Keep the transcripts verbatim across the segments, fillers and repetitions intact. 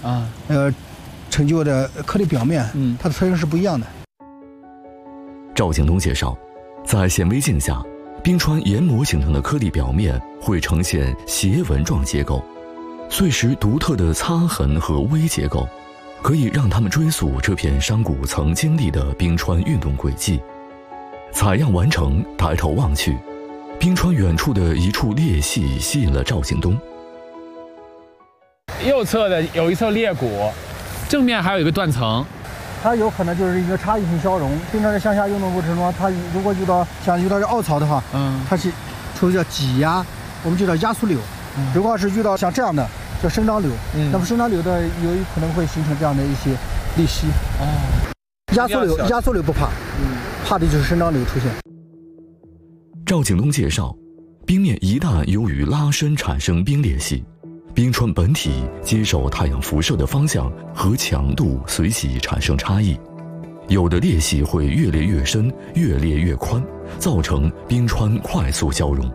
啊， 呃，成就的颗粒表面，嗯，它的特征是不一样的。 赵景东介绍，在显微镜下，冰川研磨形成的颗粒表面会呈现斜纹状结构，碎石独特的擦痕和微结构，可以让他们追溯这片山谷曾经历的冰川运动轨迹。采样完成，抬头望去，冰川远处的一处裂隙吸引了赵景东。 右侧的有一侧裂谷，正面还有一个断层。 它有可能就是一个差异性消融。冰川的向下运动过程中，它如果遇到像遇到这凹槽的话，嗯，它是处于叫挤压，我们就叫压缩流。嗯、如果要是遇到像这样的叫生长流，嗯，那么生长流的有可能会形成这样的一些裂隙。哦，压缩流压缩流不怕，嗯，怕的就是生长流出现。 赵景东介绍，冰面一旦由于拉伸产生冰裂隙，冰川本体接受太阳辐射的方向和强度随即产生差异，有的裂隙会越裂越深，越裂越宽，造成冰川快速消融。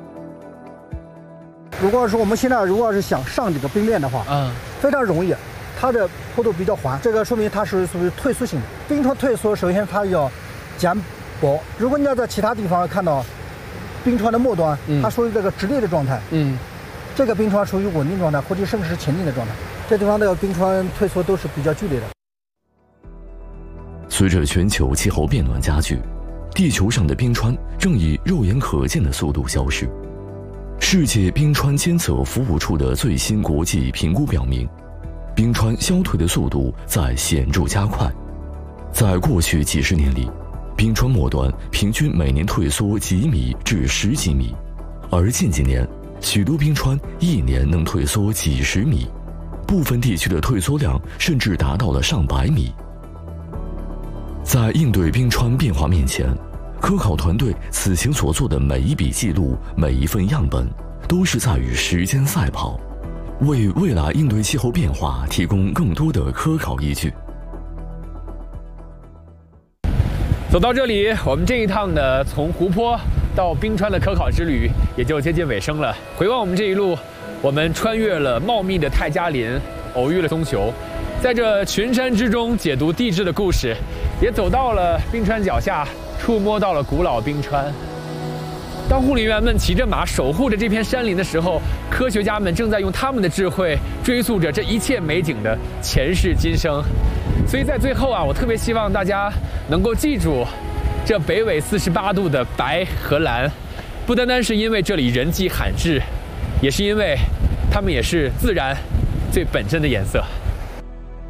如果说我们现在如果是想上这个冰链的话，嗯，非常容易，它的坡度比较缓，这个说明它是属于退缩型的。冰川退缩，首先它要减薄。如果你要在其他地方看到冰川的末端，嗯、它属于这个直立的状态，嗯。这个冰川属于稳定状态，或者甚至是前进的状态。这地方的冰川退缩都是比较剧烈的。 随着全球气候变暖加剧，地球上的冰川正以肉眼可见的速度消失。世界冰川监测服务处的最新国际评估表明，冰川消退的速度在显著加快。在过去几十年里，冰川末端平均每年退缩几米至十几米，而近几年，许多冰川一年能退缩几十米，部分地区的退缩量甚至达到了上百米。在应对冰川变化面前，科考团队此前所做的每一笔记录、每一份样本，都是在与时间赛跑，为未来应对气候变化提供更多的科考依据。 走到这里，我们这一趟的从湖泊到冰川的科考之旅也就接近尾声了。回望我们这一路，我们穿越了茂密的泰加林，偶遇了棕熊，在这群山之中解读地质的故事，也走到了冰川脚下，触摸到了古老冰川。当护林员们骑着马守护着这片山林的时候，科学家们正在用他们的智慧追溯着这一切美景的前世今生。所以在最后啊，我特别希望大家能够记住这北纬四十八度的白和蓝，不单单是因为这里人迹罕至，也是因为它们也是自然最本真的颜色。